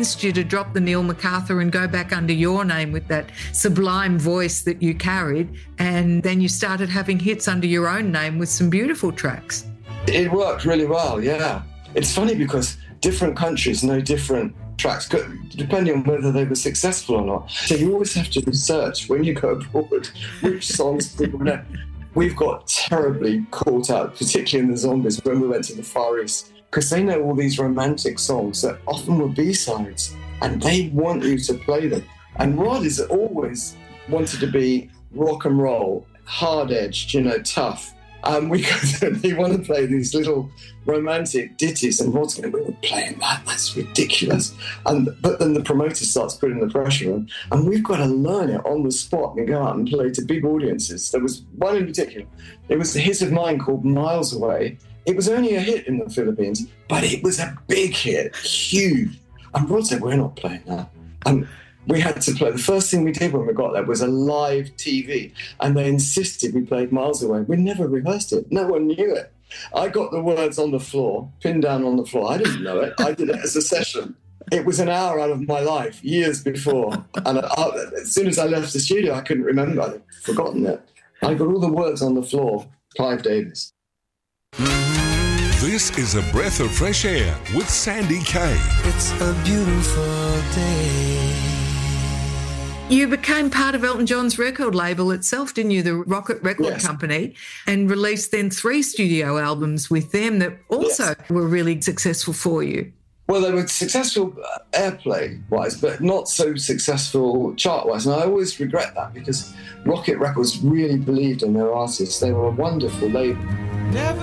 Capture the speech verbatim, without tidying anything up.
convinced you to drop the Neil MacArthur and go back under your name with that sublime voice that you carried. And then you started having hits under your own name with some beautiful tracks. It worked really well, yeah. It's funny because different countries know different tracks, depending on whether they were successful or not. So you always have to research when you go abroad which songs people know. We've got terribly caught up, particularly in the Zombies, when we went to the Far East, because they know all these romantic songs that often were B-sides, and they want you to play them. And Rod has always wanted to be rock and roll, hard-edged, you know, tough. Um, we they want to play these little romantic ditties, and Rod's going, we were playing that, that's ridiculous. And But then the promoter starts putting the pressure on, and we've got to learn it on the spot and go out and play to big audiences. There was one in particular. It was a hit of mine called Miles Away. It was only a hit in the Philippines, but it was a big hit, huge. And Rod said, we're not playing that. And we had to play. The first thing we did when we got there was a live T V, and they insisted we played Miles Away. We never rehearsed it. No one knew it. I got the words on the floor, pinned down on the floor. I didn't know it. I did it as a session. It was an hour out of my life, years before. And I, as soon as I left the studio, I couldn't remember. I'd forgotten it. I got all the words on the floor. Clive Davis. This is a breath of fresh air with Sandy Kaye. It's a beautiful day. You became part of Elton John's record label itself, didn't you? The Rocket Record Yes. Company, and released then three studio albums with them that also Yes. were really successful for you. Well, they were successful airplay-wise, but not so successful chart-wise. And I always regret that because Rocket Records really believed in their artists. They were a wonderful label. Never